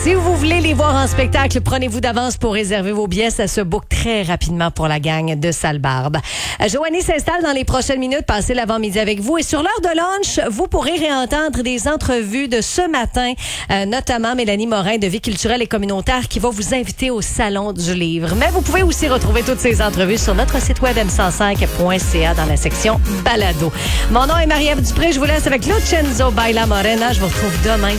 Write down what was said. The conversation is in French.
Si vous voulez les voir en spectacle, prenez-vous d'avance pour réserver vos billets. Ça se book très rapidement pour la gang de Sale Barbe. Joanie s'installe dans les prochaines minutes. Passez l'avant-midi avec vous. Et sur l'heure de lunch, vous pourrez réentendre des entrevues de ce matin, notamment Mélanie Morin de Vie culturelle et communautaire qui va vous inviter au Salon du Livre. Mais vous pouvez aussi retrouver toutes ces entrevues sur notre site web m105.ca dans la section Balado. Mon nom est Marie-Ève Dupré. Je vous laisse avec Lucenzo Baila Morena. Je vous retrouve demain